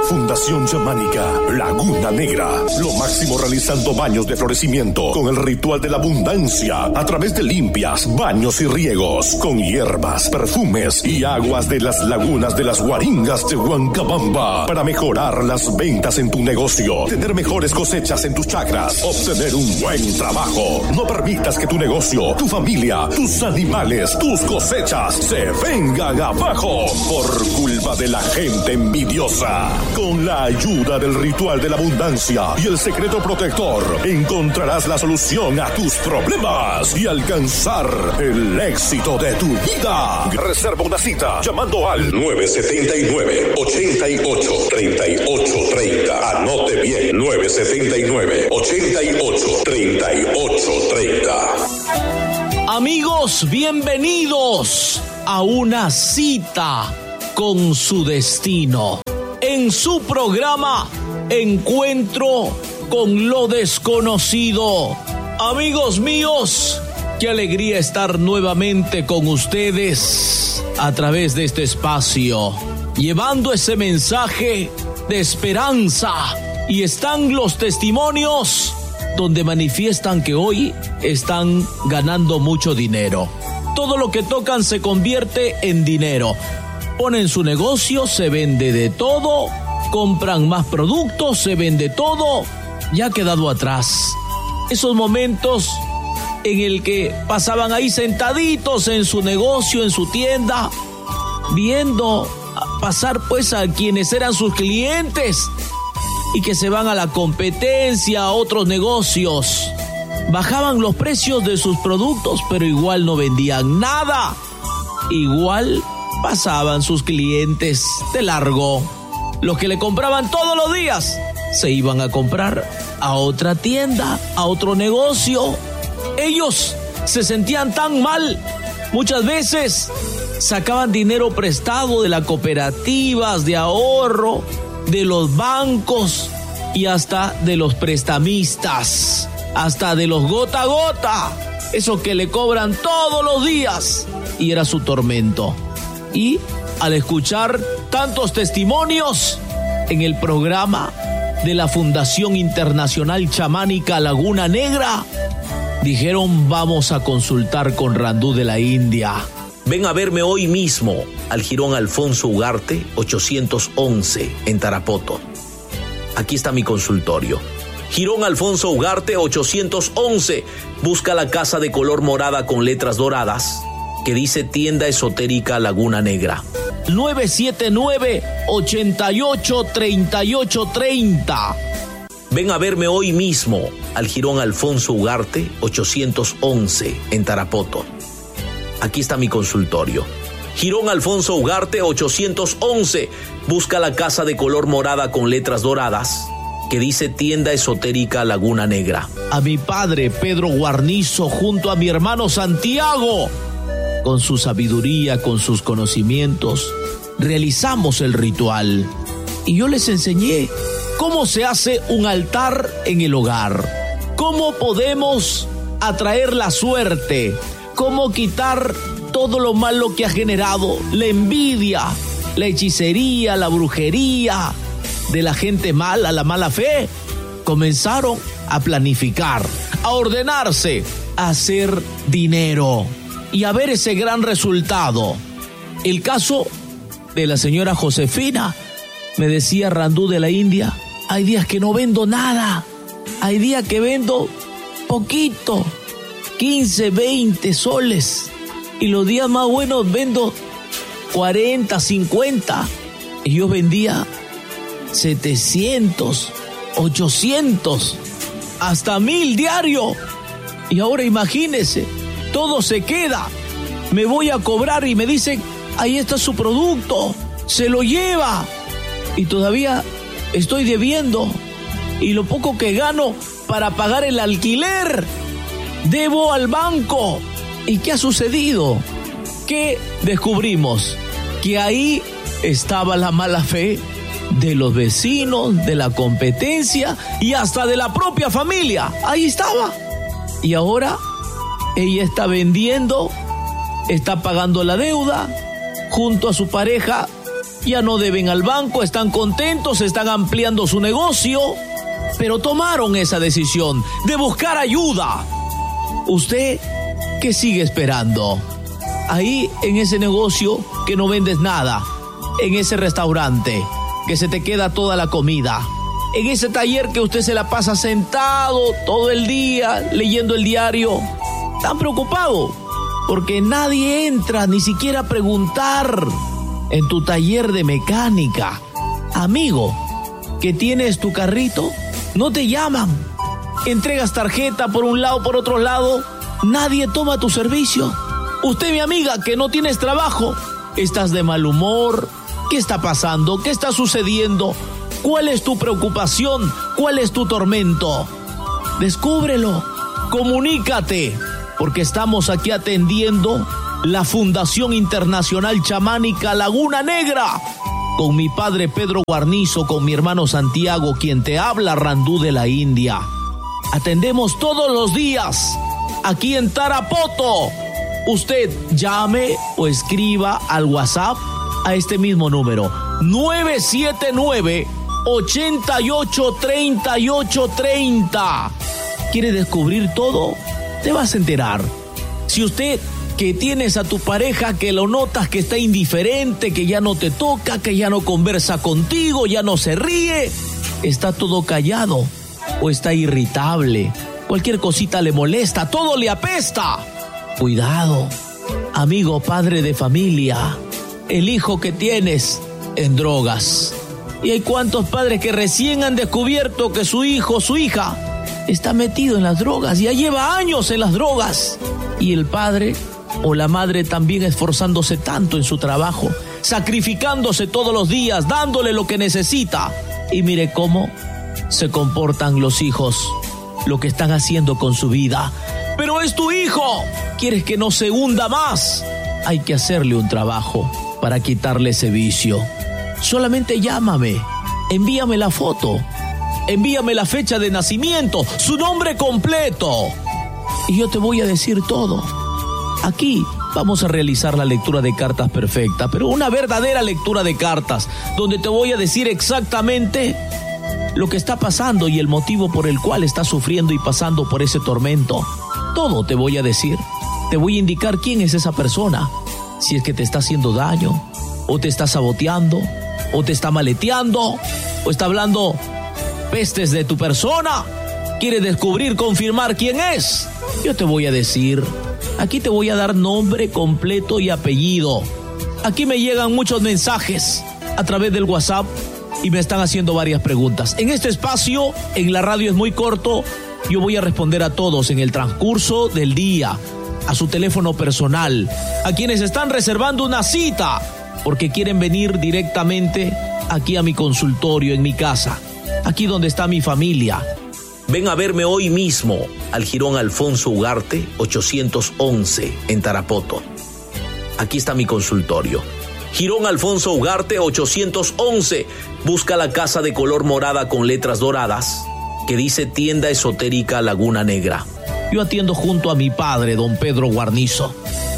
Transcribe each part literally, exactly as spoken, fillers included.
Fundación Chamánica Laguna Negra, lo máximo realizando baños de florecimiento con el ritual de la abundancia a través de limpias, baños y riegos con hierbas, perfumes y aguas de las lagunas de las Guaringas de Huancabamba para mejorar las ventas en tu negocio, tener mejores cosechas en tus chacras, obtener un buen trabajo. No permitas que tu negocio, tu familia, tus animales, tus cosechas se vengan abajo por culpa de la gente envidiosa. Con la ayuda del ritual de la abundancia y el secreto protector, encontrarás la solución a tus problemas y alcanzar el éxito de tu vida. Reserva una cita llamando al nueve siete nueve, ocho ocho, tres ocho tres cero. Anote bien, nueve siete nueve, ocho ocho, tres ocho tres cero. Amigos, bienvenidos a una cita con su destino. En su programa Encuentro con lo Desconocido. Amigos míos, qué alegría estar nuevamente con ustedes a través de este espacio, llevando ese mensaje de esperanza. Y están los testimonios donde manifiestan que hoy están ganando mucho dinero. Todo lo que tocan se convierte en dinero. Ponen su negocio, se vende de todo, compran más productos, se vende todo. Ya ha quedado atrás esos momentos en el que pasaban ahí sentaditos en su negocio, en su tienda, viendo pasar pues a quienes eran sus clientes y que se van a la competencia, a otros negocios. Bajaban los precios de sus productos, pero igual no vendían nada. Igual pasaban sus clientes de largo. Los que le compraban todos los días se iban a comprar a otra tienda, a otro negocio. Ellos se sentían tan mal. Muchas veces sacaban dinero prestado de las cooperativas de ahorro, de los bancos y hasta de los prestamistas, hasta de los gota a gota, eso que le cobran todos los días, y era su tormento. Y al escuchar tantos testimonios en el programa de la Fundación Internacional Chamánica Laguna Negra, dijeron: vamos a consultar con Randú de la India. Ven a verme hoy mismo al Jirón Alfonso Ugarte ochocientos once en Tarapoto. Aquí está mi consultorio. Jirón Alfonso Ugarte ochocientos once. Busca la casa de color morada con letras doradas que dice Tienda Esotérica Laguna Negra. nueve siete nueve, ocho ocho, tres ocho tres cero. Ven a verme hoy mismo al Jirón Alfonso Ugarte ochocientos once en Tarapoto. Aquí está mi consultorio. Jirón Alfonso Ugarte ochocientos once. Busca la casa de color morada con letras doradas que dice Tienda Esotérica Laguna Negra. A mi padre Pedro Guarnizo junto a mi hermano Santiago, con su sabiduría, con sus conocimientos, realizamos el ritual. Y yo les enseñé cómo se hace un altar en el hogar, cómo podemos atraer la suerte, cómo quitar todo lo malo que ha generado, la envidia, la hechicería, la brujería de la gente mala, la mala fe. Comenzaron a planificar, a ordenarse, a hacer dinero y a ver ese gran resultado. El caso de la señora Josefina, me decía Randú de la India: hay días que no vendo nada, hay días que vendo poquito, quince, veinte soles, y los días más buenos vendo cuarenta, cincuenta, y yo vendía setecientos, ochocientos, hasta mil diario. Y ahora imagínese, todo se queda. Me voy a cobrar y me dicen: ahí está su producto, se lo lleva. Y todavía estoy debiendo. Y lo poco que gano para pagar el alquiler, debo al banco. ¿Y qué ha sucedido? ¿Qué descubrimos? Que ahí estaba la mala fe de los vecinos, de la competencia y hasta de la propia familia. Ahí estaba. Y ahora ella está vendiendo, está pagando la deuda, junto a su pareja ya no deben al banco, están contentos, están ampliando su negocio, pero tomaron esa decisión de buscar ayuda. ¿Usted qué sigue esperando? Ahí en ese negocio que no vendes nada, en ese restaurante que se te queda toda la comida, en ese taller que usted se la pasa sentado todo el día leyendo el diario, tan preocupado porque nadie entra ni siquiera a preguntar. En tu taller de mecánica, amigo, que tienes tu carrito, no te llaman, entregas tarjeta por un lado, por otro lado, nadie toma tu servicio. Usted, mi amiga, que no tienes trabajo, estás de mal humor. ¿Qué está pasando? ¿Qué está sucediendo? ¿Cuál es tu preocupación? ¿Cuál es tu tormento? Descúbrelo, comunícate, porque estamos aquí atendiendo la Fundación Internacional Chamánica Laguna Negra, con mi padre Pedro Guarnizo, con mi hermano Santiago, quien te habla, Randú de la India. Atendemos todos los días aquí en Tarapoto. Usted llame o escriba al WhatsApp a este mismo número, nueve siete nueve, ocho ocho, tres ocho tres cero. ¿Quiere descubrir todo? Te vas a enterar. Si usted que tienes a tu pareja que lo notas que está indiferente, que ya no te toca, que ya no conversa contigo, ya no se ríe, está todo callado o está irritable, cualquier cosita le molesta, todo le apesta. Cuidado, amigo padre de familia, el hijo que tienes en drogas. Y hay cuantos padres que recién han descubierto que su hijo, su hija, está metido en las drogas, ya lleva años en las drogas. Y el padre o la madre también esforzándose tanto en su trabajo, sacrificándose todos los días, dándole lo que necesita. Y mire cómo se comportan los hijos, lo que están haciendo con su vida. Pero es tu hijo, ¿quieres que no se hunda más? Hay que hacerle un trabajo para quitarle ese vicio. Solamente llámame, envíame la foto, envíame la fecha de nacimiento, su nombre completo, y yo te voy a decir todo. Aquí vamos a realizar la lectura de cartas perfecta, pero una verdadera lectura de cartas, donde te voy a decir exactamente lo que está pasando y el motivo por el cual estás sufriendo y pasando por ese tormento. Todo te voy a decir. Te voy a indicar quién es esa persona, si es que te está haciendo daño, o te está saboteando, o te está maleteando, o está hablando pestes de tu persona. ¿Quieres descubrir, confirmar quién es? Yo te voy a decir. Aquí te voy a dar nombre completo y apellido. Aquí me llegan muchos mensajes a través del WhatsApp y me están haciendo varias preguntas. En este espacio, en la radio es muy corto, yo voy a responder a todos en el transcurso del día, a su teléfono personal, a quienes están reservando una cita porque quieren venir directamente aquí a mi consultorio, en mi casa, aquí donde está mi familia. Ven a verme hoy mismo al Jirón Alfonso Ugarte ochocientos once en Tarapoto. Aquí está mi consultorio. Jirón Alfonso Ugarte ochocientos once. Busca la casa de color morada con letras doradas que dice Tienda Esotérica Laguna Negra. Yo atiendo junto a mi padre, don Pedro Guarnizo,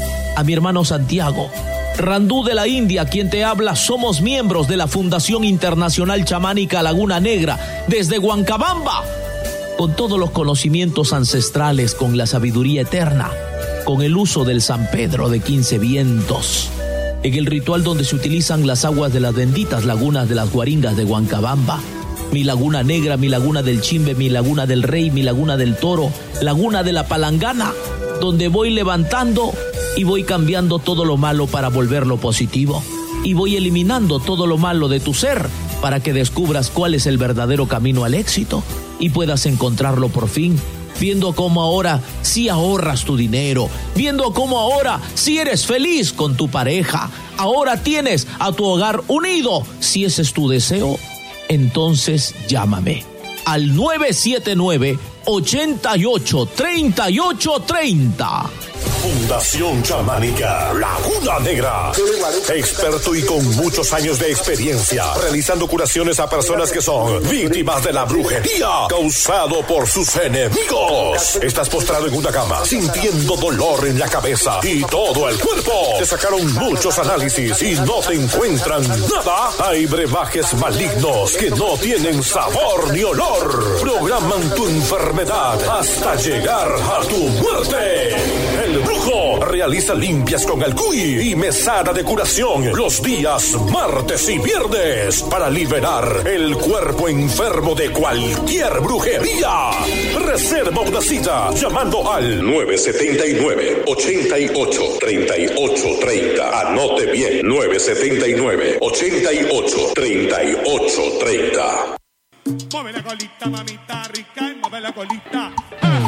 a mi hermano Santiago, Randú de la India, quien te habla. Somos miembros de la Fundación Internacional Chamánica Laguna Negra desde Huancabamba, con todos los conocimientos ancestrales, con la sabiduría eterna, con el uso del San Pedro de quince vientos, en el ritual donde se utilizan las aguas de las benditas lagunas de las Guaringas de Huancabamba, mi Laguna Negra, mi Laguna del Chimbe, mi Laguna del Rey, mi Laguna del Toro, Laguna de la Palangana, donde voy levantando y voy cambiando todo lo malo para volverlo positivo, y voy eliminando todo lo malo de tu ser para que descubras cuál es el verdadero camino al éxito y puedas encontrarlo por fin, viendo cómo ahora sí ahorras tu dinero, viendo cómo ahora sí eres feliz con tu pareja, ahora tienes a tu hogar unido. Si ese es tu deseo, entonces llámame al nueve siete nueve, ocho ocho, tres ocho tres cero. Fundación Chamánica Laguna Negra. Experto y con muchos años de experiencia realizando curaciones a personas que son víctimas de la brujería causado por sus enemigos. Estás postrado en una cama sintiendo dolor en la cabeza y todo el cuerpo. Te sacaron muchos análisis y no te encuentran nada. Hay brebajes malignos que no tienen sabor ni olor. Programan tu enfermedad hasta llegar a tu muerte. El Brujo realiza limpias con el cuy y mesada de curación los días martes y viernes para liberar el cuerpo enfermo de cualquier brujería. Reserva una cita llamando al nueve siete nueve, ocho ocho, tres ocho tres cero. Anote bien, nueve siete nueve, ocho ocho, tres ocho tres cero. Mueve la colita, mamita rica, y mueve la colita.